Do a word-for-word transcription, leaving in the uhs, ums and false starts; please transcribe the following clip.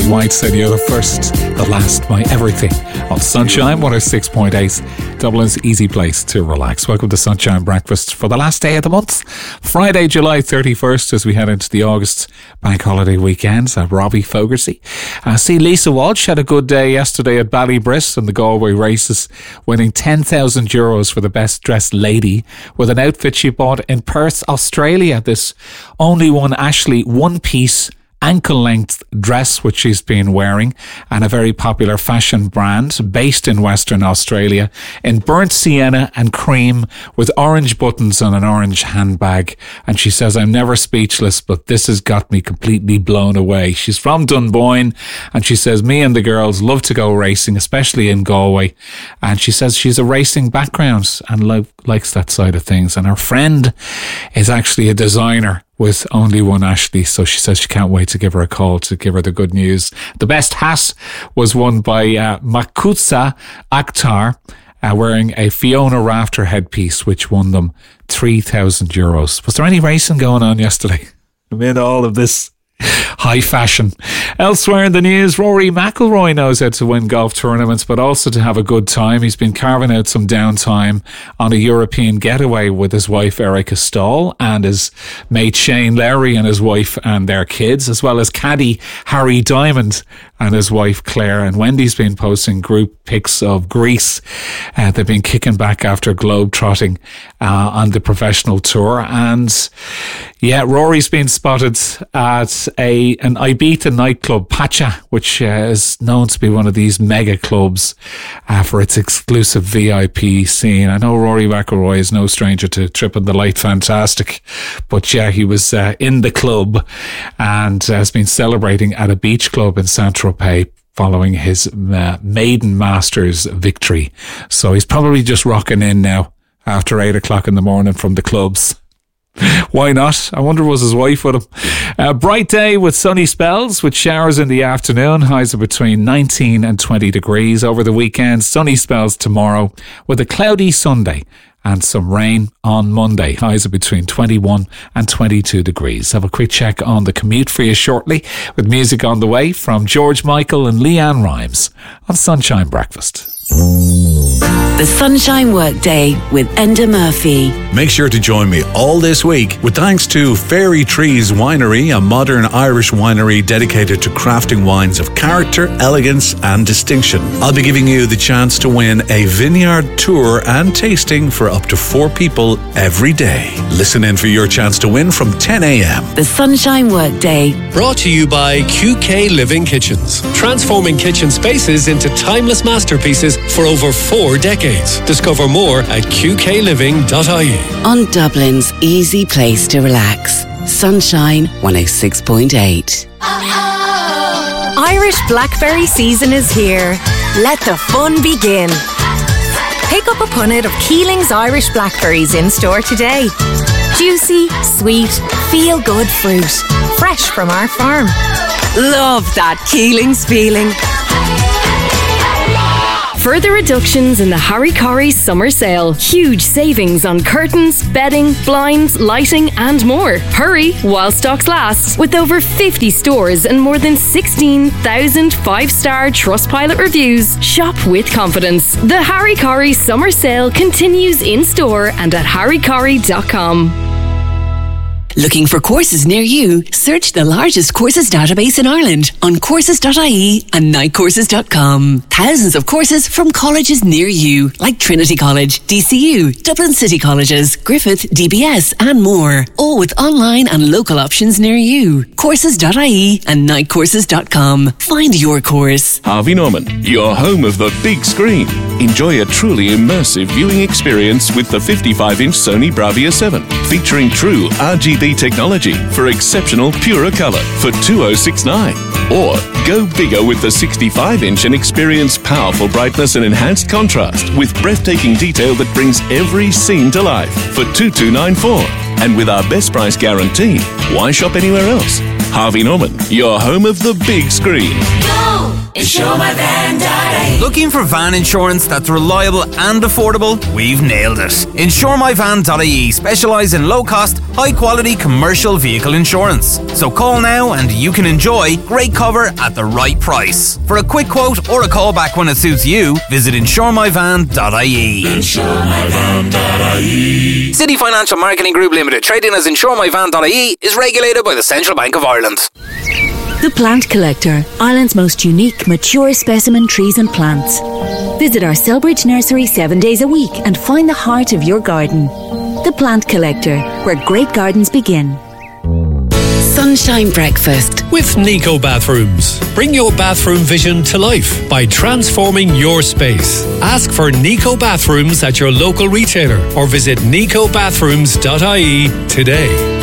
White said you're the first, the last, my everything on Sunshine one oh six point eight, Dublin's easy place to relax. Welcome to Sunshine Breakfast for the last day of the month, Friday, July thirty-first, as we head into the August bank holiday weekend. Uh, Robbie Fogarty. I uh, see Lisa Walsh had a good day yesterday at Ballybris in the Galway races, winning ten thousand euros for the best dressed lady with an outfit she bought in Perth, Australia. This only one Ashley one-piece ankle-length dress which she's been wearing, and a very popular fashion brand based in Western Australia in burnt sienna and cream with orange buttons on an orange handbag. And she says, I'm never speechless, but this has got me completely blown away. She's from Dunboyne, and she says, me and the girls love to go racing, especially in Galway. And she says she's a racing background and lo- likes that side of things. And her friend is actually a designer with only one Ashley, so she says she can't wait to give her a call to give her the good news. The best hat was won by uh, Makutsa Akhtar, uh, wearing a Fiona Rafter headpiece, which won them three thousand euros. Was there any racing going on yesterday amid all of this high fashion? Elsewhere in the news, Rory McIlroy knows how to win golf tournaments, but also to have a good time. He's been carving out some downtime on a European getaway with his wife Erica Stahl and his mate Shane Lowry and his wife and their kids, as well as caddy Harry Diamond and his wife Claire. And Wendy's been posting group pics of Greece. Uh, they've been kicking back after globe-trotting uh, on the professional tour. And yeah, Rory's been spotted at a an Ibiza nightclub, Pacha, which uh, is known to be one of these mega clubs uh, for its exclusive V I P scene. I know Rory McIlroy is no stranger to tripping the light fantastic, but yeah, he was uh, in the club and uh, has been celebrating at a beach club in Saint-Tropez following his uh, maiden Masters victory. So he's probably just rocking in now after eight o'clock in the morning from the clubs. Why not? I wonder was his wife with him. A bright day with sunny spells with showers in the afternoon. Highs of between nineteen and twenty degrees. Over the weekend, sunny spells tomorrow with a cloudy Sunday and some rain on Monday. Highs of between twenty-one and twenty-two degrees. Have a quick check on the commute for you shortly with music on the way from George Michael and Leanne Rimes on Sunshine Breakfast. The Sunshine Workday with Enda Murphy. Make sure to join me all this week with thanks to Fairy Trees Winery, a modern Irish winery dedicated to crafting wines of character, elegance and distinction. I'll be giving you the chance to win a vineyard tour and tasting for up to four people every day. Listen in for your chance to win from ten a.m. The Sunshine Workday. Brought to you by Q K Living Kitchens. Transforming kitchen spaces into timeless masterpieces for over four decades. Discover more at q k living dot i e. On Dublin's easy place to relax. Sunshine one oh six point eight. Irish blackberry season is here. Let the fun begin. Pick up a punnet of Keeling's Irish blackberries in store today. Juicy, sweet, feel-good fruit. Fresh from our farm. Love that Keeling's feeling. Further reductions in the Harry Corrie summer sale. Huge savings on curtains, bedding, blinds, lighting and more. Hurry while stocks last. With over fifty stores and more than sixteen thousand five-star Trustpilot reviews. Shop with confidence. The Harry Corrie summer sale continues in store and at harry corrie dot com. Looking for courses near you? Search the largest courses database in Ireland on courses dot I E and night courses dot com. Thousands of courses from colleges near you, like Trinity College, D C U, Dublin City Colleges, Griffith, D B S and more. All with online and local options near you. courses dot I E and night courses dot com. Find your course. Harvey Norman, your home of the big screen. Enjoy a truly immersive viewing experience with the fifty-five inch Sony Bravia seven, featuring true R G B technology for exceptional purer colour for two thousand sixty-nine. Or go bigger with the sixty-five inch and experience powerful brightness and enhanced contrast with breathtaking detail that brings every scene to life for two thousand two hundred ninety-four. And with our best price guarantee, why shop anywhere else? Harvey Norman, your home of the big screen. Go! insure my van dot I E. Looking for van insurance that's reliable and affordable? We've nailed it. insure my van dot I E specialise in low-cost, high-quality commercial vehicle insurance. So call now and you can enjoy great cover at the right price. For a quick quote or a call back when it suits you, visit insure my van dot I E. insure my van dot I E. City Financial Marketing Group Limited, trading as insure my van dot I E, is regulated by the Central Bank of Ireland. The Plant Collector, Ireland's most unique, mature specimen trees and plants. Visit our Selbridge nursery seven days a week and find the heart of your garden. The Plant Collector, where great gardens begin. Sunshine Breakfast with Nico Bathrooms. Bring your bathroom vision to life by transforming your space. Ask for Nico Bathrooms at your local retailer or visit nico bathrooms dot I E today.